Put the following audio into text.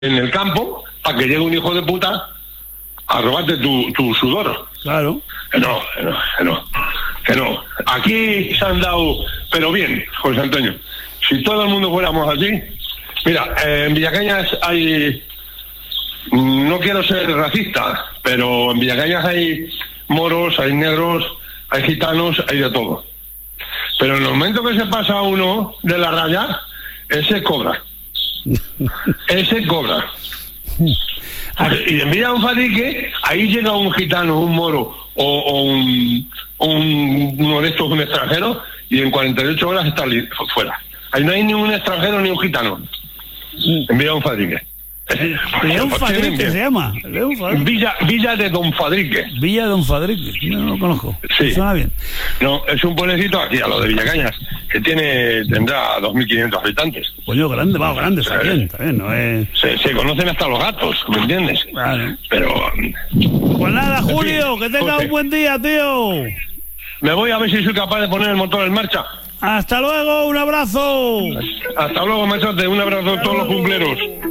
en el campo para que llegue un hijo de puta a robarte tu sudor. Claro. Que no. Aquí se han dado, pero bien, José Antonio. Si todo el mundo fuéramos así, mira, en Villacañas hay, no quiero ser racista, pero en Villacañas hay moros, hay negros, hay gitanos, hay de todo. Pero en el momento que se pasa uno de la raya, ese cobra. Ese cobra. Y en Villa Don Fadrique, ahí llega un gitano, un moro o uno de estos, un extranjero, y en 48 horas está fuera. Ahí no hay ni un extranjero ni un gitano. En Villa Don Fadrique. León Fadrique se llama. Villa de Don Fadrique. Villa de Don Fadrique. No lo conozco. Sí. Suena bien. No, es un pueblecito aquí, a lo de Villacañas, que tendrá 2.500 habitantes. Coño, grande, va, grande, está bien, no es... Se conocen hasta los gatos, ¿me entiendes? Vale. Pero... Pues nada, Julio, que tengas José, un buen día, tío. Me voy a ver si soy capaz de poner el motor en marcha. Hasta luego, un abrazo. Hasta luego, machote, un abrazo a todos los cumpleros.